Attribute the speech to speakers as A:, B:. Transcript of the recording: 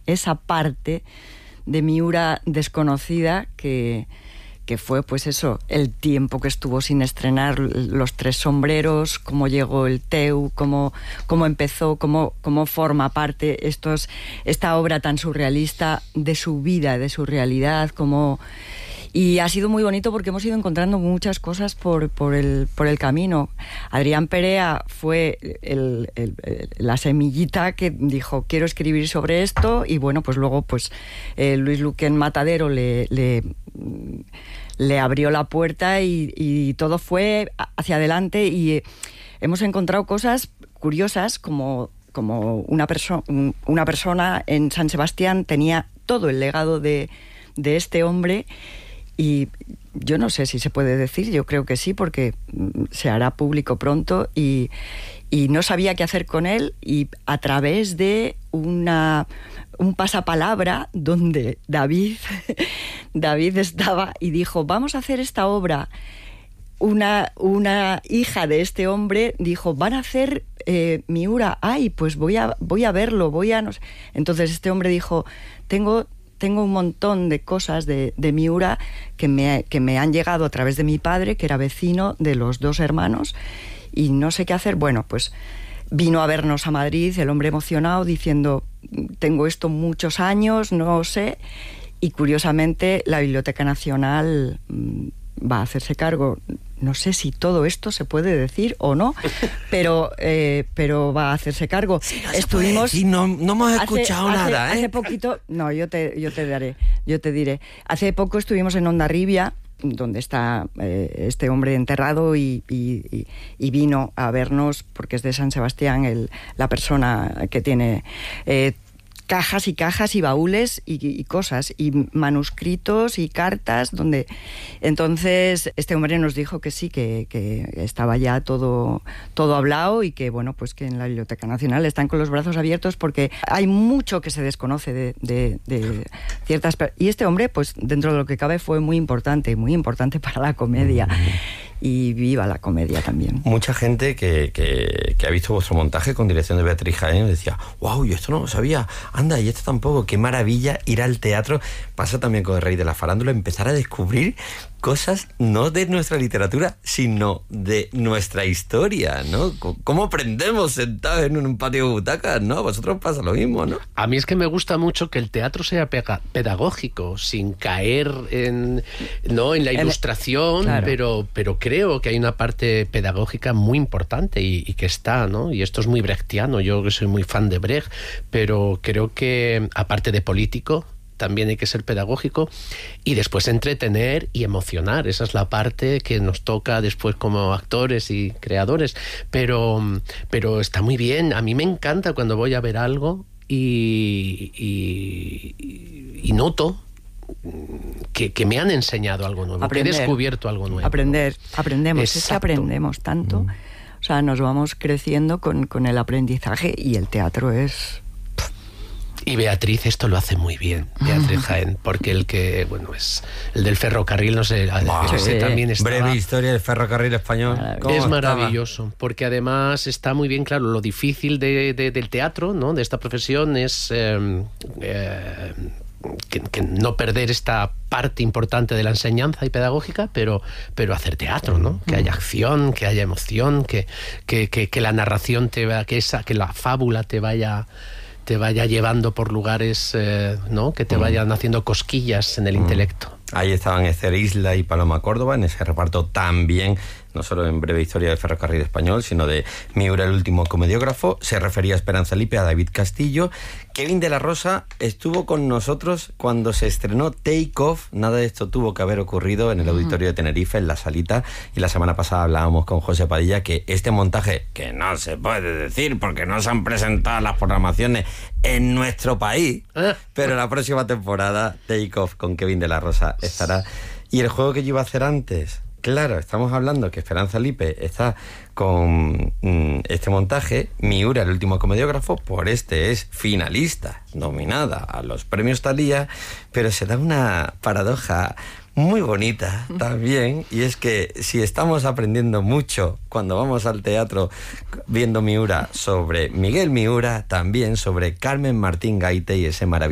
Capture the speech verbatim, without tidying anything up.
A: esa parte de Miura desconocida que, que fue, pues eso, el tiempo que estuvo sin estrenar Los Tres Sombreros, cómo llegó el Teu, cómo, cómo empezó, cómo, cómo forma parte estos, esta obra tan surrealista de su vida, de su realidad, cómo... Y ha sido muy bonito porque hemos ido encontrando muchas cosas por, por, el, por el camino. Adrián Perea fue el, el, el, la semillita que dijo, quiero escribir sobre esto, y bueno, pues luego pues eh, Luis Luquén Matadero le, le, le abrió la puerta y, y todo fue hacia adelante, y eh, hemos encontrado cosas curiosas como, como una, perso- una persona en San Sebastián tenía todo el legado de, de este hombre. Y yo no sé si se puede decir, yo creo que sí, porque se hará público pronto, y, y no sabía qué hacer con él, y a través de una, un pasapalabra donde David, David estaba y dijo, vamos a hacer esta obra. Una, una hija de este hombre dijo, van a hacer eh, Miura, ay, pues voy a, voy a verlo, voy a... No sé. Entonces este hombre dijo, tengo... Tengo un montón de cosas de, de Miura que me, que me han llegado a través de mi padre, que era vecino de los dos hermanos, y no sé qué hacer. Bueno, pues vino a vernos a Madrid, el hombre emocionado, diciendo, tengo esto muchos años, no sé, y curiosamente la Biblioteca Nacional mmm, va a hacerse cargo. No sé si todo esto se puede decir o no, pero eh, pero va a hacerse cargo.
B: Sí, no
A: Estuvimos
B: se puede decir, no, no hemos escuchado
A: hace,
B: nada,
A: hace,
B: ¿eh?
A: hace poquito, no, yo te yo te daré, yo te diré. Hace poco estuvimos en Hondarribia, donde está eh, este hombre enterrado, y, y, y vino a vernos porque es de San Sebastián, el, la persona que tiene eh, cajas y cajas y baúles y, y cosas, y manuscritos y cartas, donde entonces este hombre nos dijo que sí, que, que estaba ya todo, todo hablado, y que bueno, pues que en la Biblioteca Nacional están con los brazos abiertos, porque hay mucho que se desconoce de, de, de ciertas... Y este hombre, pues dentro de lo que cabe, fue muy importante, muy importante para la comedia. Y viva la comedia también.
B: Mucha gente que, que, que ha visto vuestro montaje con dirección de Beatriz Jaén decía, wow, yo esto no lo sabía, anda, y esto tampoco, qué maravilla ir al teatro. Pasa también con el Rey de la Farándula, empezar a descubrir cosas no de nuestra literatura, sino de nuestra historia, ¿no? ¿Cómo aprendemos sentados en un patio de butacas, no? A vosotros pasa lo mismo, ¿no?
C: A mí es que me gusta mucho que el teatro sea pega- pedagógico, sin caer en, no, en la ilustración, claro. pero, pero creo que hay una parte pedagógica muy importante y, y que está, ¿no? Y esto es muy brechtiano, yo que soy muy fan de Brecht, pero creo que, aparte de político, también hay que ser pedagógico y después entretener y emocionar. Esa es la parte que nos toca después como actores y creadores. Pero, pero está muy bien. A mí me encanta cuando voy a ver algo y, y, y noto que, que me han enseñado algo nuevo, aprender, que he descubierto algo nuevo.
A: Aprender,
C: ¿no?
A: aprendemos.
C: Exacto.
A: Es que aprendemos tanto. Mm. O sea, nos vamos creciendo con, con el aprendizaje, y el teatro es...
C: Y Beatriz esto lo hace muy bien, Beatriz Jaén, porque el que, bueno, es el del ferrocarril, no sé, wow, ese sí. también estaba...
B: Breve historia del ferrocarril español.
C: Es maravilloso, estaba? Porque además está muy bien claro lo difícil de, de, del teatro, ¿no? De esta profesión es eh, eh, que, que no perder esta parte importante de la enseñanza y pedagógica, pero, pero hacer teatro, ¿no? Que haya acción, que haya emoción, que, que, que, que la narración te va, que esa, que la fábula te vaya... te vaya llevando por lugares, eh, ¿no? Que te vayan haciendo cosquillas en el mm. intelecto.
B: Ahí estaban Esther Isla y Paloma Córdoba en ese reparto también, no solo en Breve Historia del Ferrocarril Español, sino de Miura, el último comediógrafo. Se refería a Esperanza Lipe, a David Castillo. Kevin de la Rosa estuvo con nosotros cuando se estrenó Take Off. Nada de esto tuvo que haber ocurrido en el Auditorio de Tenerife, en la Salita. Y la semana pasada hablábamos con José Padilla que este montaje, que no se puede decir porque no se han presentado las programaciones en nuestro país, pero la próxima temporada Take Off con Kevin de la Rosa estará. Y el juego que yo iba a hacer antes... Claro, estamos hablando que Esperanza Lipe está con mmm, este montaje, Miura, el último comediógrafo, por este es finalista, nominada a los premios Thalía, pero se da una paradoja muy bonita también, y es que si estamos aprendiendo mucho cuando vamos al teatro viendo Miura sobre Miguel Miura, también sobre Carmen Martín Gaite y ese maravilloso